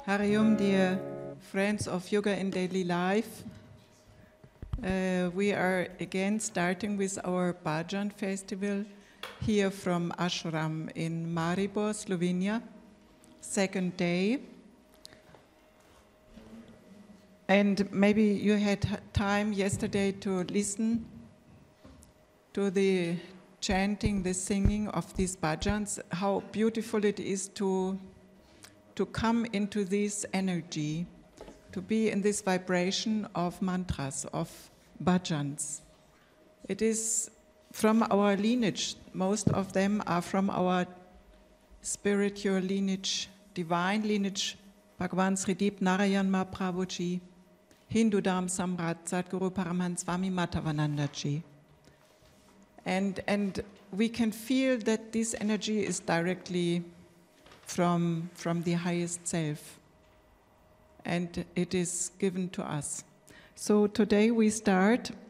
Hariom, dear friends of Yoga in Daily Life. We are again starting with our Bhajan Festival here from Ashram in Maribor, Slovenia, second day. And maybe you had time yesterday to listen to the chanting, the singing of these bhajans, how beautiful it is to come into this energy, to be in this vibration of mantras, of bhajans. It is from our lineage. Most of them are from our spiritual lineage, divine lineage, Bhagavan Sri Deep Narayan Mahaprabhu Ji, Hindu Dham Samrat Sadguru Paramhans Swami Madhavananda Ji. And we can feel that this energy is directly from the highest self, and it is given to us. So today we start